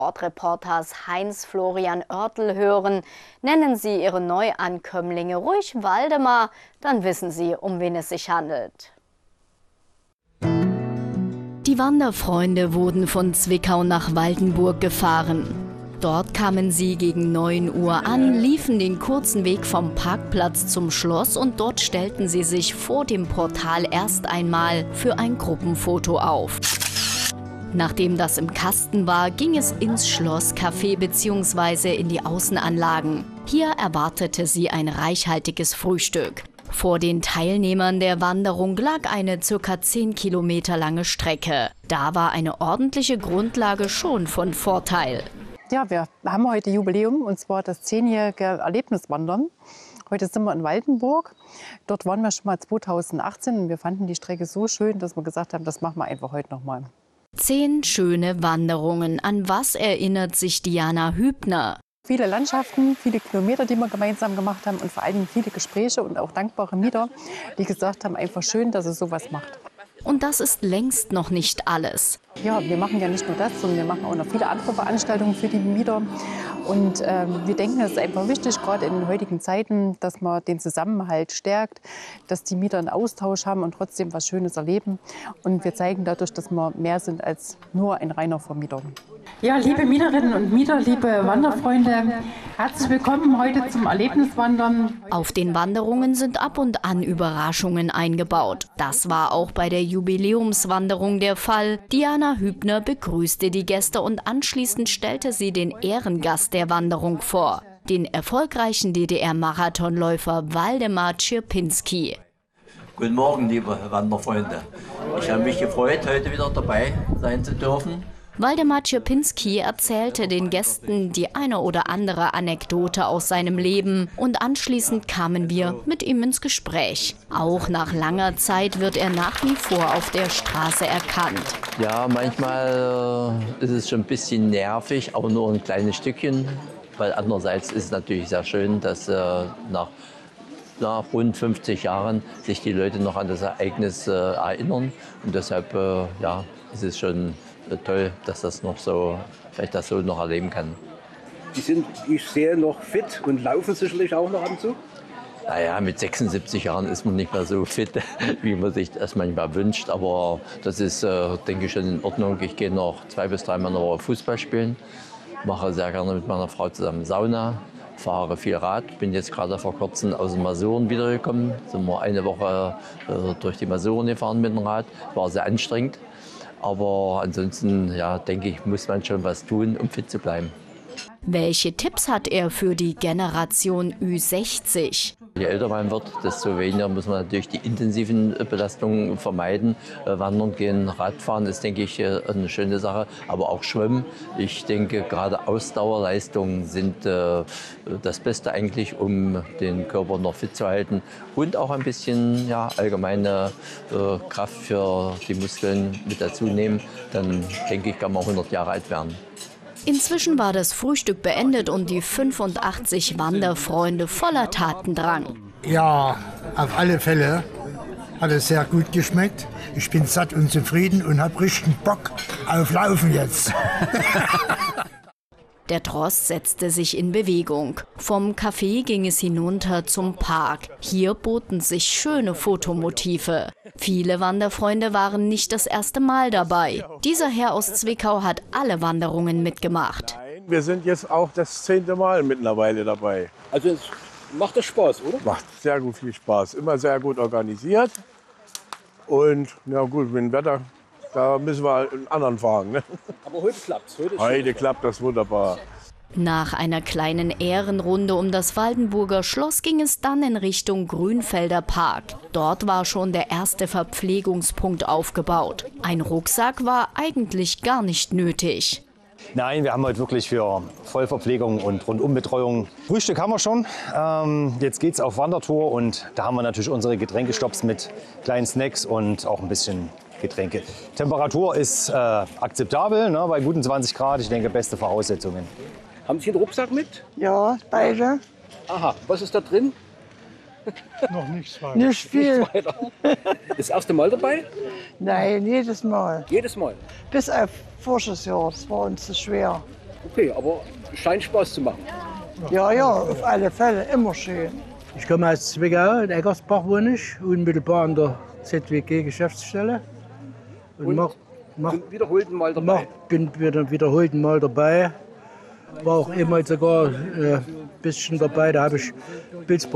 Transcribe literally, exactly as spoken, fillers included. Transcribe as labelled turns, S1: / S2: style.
S1: Ortreporters Heinz-Florian Oertel hören, nennen Sie Ihre Neuankömmlinge ruhig Waldemar, dann wissen Sie, um wen es sich handelt. Die Wanderfreunde wurden von Zwickau nach Waldenburg gefahren. Dort kamen sie gegen neun Uhr an, liefen den kurzen Weg vom Parkplatz zum Schloss und dort stellten sie sich vor dem Portal erst einmal für ein Gruppenfoto auf. Nachdem das im Kasten war, ging es ins Schlosscafé bzw. in die Außenanlagen. Hier erwartete sie ein reichhaltiges Frühstück. Vor den Teilnehmern der Wanderung lag eine ca. zehn Kilometer lange Strecke. Da war eine ordentliche Grundlage schon von Vorteil.
S2: Ja, wir haben heute Jubiläum, und zwar das zehnjährige Erlebniswandern. Heute sind wir in Waldenburg. Dort waren wir schon mal zweitausendachtzehn und wir fanden die Strecke so schön, dass wir gesagt haben, das machen wir einfach heute noch mal.
S1: Zehn schöne Wanderungen. An was erinnert sich Diana Hübner?
S2: Viele Landschaften, viele Kilometer, die wir gemeinsam gemacht haben und vor allem viele Gespräche und auch dankbare Mieter, die gesagt haben, einfach schön, dass es sowas macht.
S1: Und das ist längst noch nicht alles.
S2: Ja, wir machen ja nicht nur das, sondern wir machen auch noch viele andere Veranstaltungen für die Mieter. Und ähm, wir denken, es ist einfach wichtig, gerade in den heutigen Zeiten, dass man den Zusammenhalt stärkt, dass die Mieter einen Austausch haben und trotzdem was Schönes erleben. Und wir zeigen dadurch, dass wir mehr sind als nur ein reiner Vermieter.
S3: Ja, liebe Mieterinnen und Mieter, liebe Wanderfreunde, herzlich willkommen heute zum Erlebniswandern.
S1: Auf den Wanderungen sind ab und an Überraschungen eingebaut. Das war auch bei der Jubiläumswanderung der Fall. Diana Hübner begrüßte die Gäste und anschließend stellte sie den Ehrengast der Wanderung vor, den erfolgreichen D D R-Marathonläufer Waldemar Czierpinski.
S4: Guten Morgen, liebe Wanderfreunde. Ich habe mich gefreut, heute wieder dabei sein zu dürfen.
S1: Waldemar Czierpinski erzählte den Gästen die eine oder andere Anekdote aus seinem Leben und anschließend kamen wir mit ihm ins Gespräch. Auch nach langer Zeit wird er nach wie vor auf der Straße erkannt.
S4: Ja, manchmal äh, ist es schon ein bisschen nervig, aber nur ein kleines Stückchen. Weil andererseits ist es natürlich sehr schön, dass äh, nach, nach rund fünfzig Jahren sich die Leute noch an das Ereignis äh, erinnern. Und deshalb äh, ja, ist es schon toll, dass das noch so, vielleicht das so noch erleben kann.
S5: Die sind, ich sehe, noch fit und laufen sicherlich auch noch ab und zu?
S4: Naja, mit sechsundsiebzig Jahren ist man nicht mehr so fit, wie man sich das manchmal wünscht. Aber das ist, äh, denke ich, schon in Ordnung. Ich gehe noch zwei bis dreimal in der Woche Fußball spielen, mache sehr gerne mit meiner Frau zusammen Sauna, fahre viel Rad. Bin jetzt gerade vor kurzem aus den Masuren wiedergekommen. Sind wir eine Woche äh, durch die Masuren gefahren mit dem Rad. War sehr anstrengend. Aber ansonsten, ja, denke ich, muss man schon was tun, um fit zu bleiben.
S1: Welche Tipps hat er für die Generation Ü sechzig?
S4: Je älter man wird, desto weniger muss man natürlich die intensiven Belastungen vermeiden. Wandern gehen, Radfahren ist, denke ich, eine schöne Sache, aber auch Schwimmen. Ich denke, gerade Ausdauerleistungen sind äh, das Beste eigentlich, um den Körper noch fit zu halten. Und auch ein bisschen ja, allgemeine äh, Kraft für die Muskeln mit dazu nehmen. Dann, denke ich, kann man hundert Jahre alt werden.
S1: Inzwischen war das Frühstück beendet und die fünfundachtzig Wanderfreunde voller Tatendrang.
S6: Ja, auf alle Fälle hat es sehr gut geschmeckt. Ich bin satt und zufrieden und habe richtig Bock auf Laufen jetzt.
S1: Der Tross setzte sich in Bewegung. Vom Café ging es hinunter zum Park. Hier boten sich schöne Fotomotive. Viele Wanderfreunde waren nicht das erste Mal dabei. Dieser Herr aus Zwickau hat alle Wanderungen mitgemacht.
S7: Nein, wir sind jetzt auch das zehnte Mal mittlerweile dabei.
S5: Also es macht das Spaß, oder?
S7: Macht sehr gut viel Spaß. Immer sehr gut organisiert. Und ja gut, mit dem Wetter, da müssen wir einen anderen fahren. Ne?
S5: Aber heute klappt's. Heute,
S7: heute klappt das wunderbar.
S1: Nach einer kleinen Ehrenrunde um das Waldenburger Schloss ging es dann in Richtung Grünfelder Park. Dort war schon der erste Verpflegungspunkt aufgebaut. Ein Rucksack war eigentlich gar nicht nötig.
S8: Nein, wir haben heute wirklich für Vollverpflegung und Rundumbetreuung. Frühstück haben wir schon. Ähm, jetzt geht's auf Wandertour und da haben wir natürlich unsere Getränkestopps mit kleinen Snacks und auch ein bisschen Getränke. Temperatur ist äh, akzeptabel, ne, bei guten zwanzig Grad. Ich denke, beste Voraussetzungen.
S5: Haben Sie einen Rucksack mit?
S9: Ja, beide.
S5: Aha, was ist da drin?
S6: Noch nichts weiter.
S9: Nicht viel.
S5: Nicht weiter. Das erste Mal dabei?
S9: Nein, jedes Mal.
S5: Jedes Mal?
S9: Bis auf voriges Jahr, das war uns zu schwer.
S5: Okay, aber scheint Spaß zu machen.
S9: Ja, ja, auf alle Fälle, immer schön.
S10: Ich komme aus Zwickau, in Eggersbach wohne ich, unmittelbar an der Z W G-Geschäftsstelle. Und,
S5: Und
S10: mach, mach,
S5: sind wiederholten Mal dabei.
S10: mach, bin wieder wiederholten Mal dabei. War auch immer sogar ein äh, bisschen dabei, da habe ich Pilz